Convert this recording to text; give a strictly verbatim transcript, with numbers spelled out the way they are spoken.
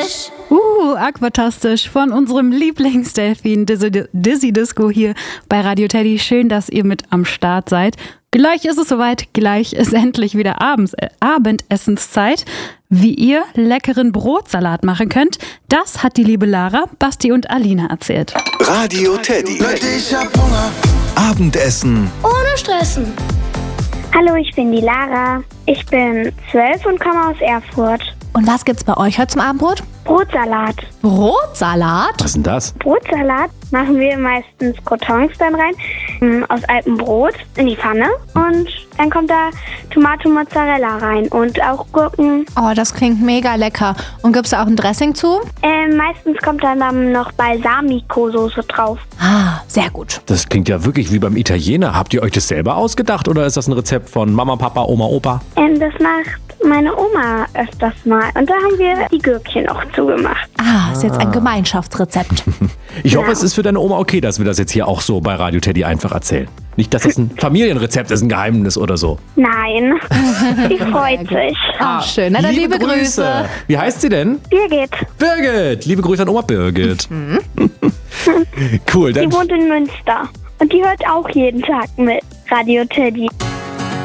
Aquatastisch. Uh, aquatastisch von unserem Lieblingsdelfin Dizzy, Dizzy Disco hier bei Radio Teddy. Schön, dass ihr mit am Start seid. Gleich ist es soweit, gleich ist endlich wieder Abends, äh, Abendessenszeit. Wie ihr leckeren Brotsalat machen könnt, das hat die liebe Lara, Basti und Alina erzählt. Radio Teddy. Ich hab Hunger. Abendessen. Ohne Stressen. Hallo, ich bin die Lara. Ich bin zwölf und komme aus Erfurt. Und was gibt's bei euch heute zum Abendbrot? Brotsalat. Brotsalat? Was ist denn das? Brotsalat machen wir meistens Croutons dann rein, ähm, aus altem Brot in die Pfanne und dann kommt da Tomate und Mozzarella rein und auch Gurken. Oh, das klingt mega lecker. Und gibt's da auch ein Dressing zu? Ähm, meistens kommt dann, dann noch Balsamico-Soße drauf. Ah, sehr gut. Das klingt ja wirklich wie beim Italiener. Habt ihr euch das selber ausgedacht oder ist das ein Rezept von Mama, Papa, Oma, Opa? Ähm, das macht meine Oma öfters mal und da haben wir die Gürkchen noch zugemacht. Ah, ist jetzt ein Gemeinschaftsrezept. Ich hoffe, Ja. es ist für deine Oma okay, dass wir das jetzt hier auch so bei Radio Teddy einfach erzählen. Nicht, dass das ein Familienrezept ist, ein Geheimnis oder so. Nein, sie freut sich. Ah, schön. Na dann liebe, Grüße. Wie heißt sie denn? Birgit, Birgit. Liebe Grüße an Oma Birgit. Cool. Dann die wohnt in Münster und die hört auch jeden Tag mit Radio Teddy.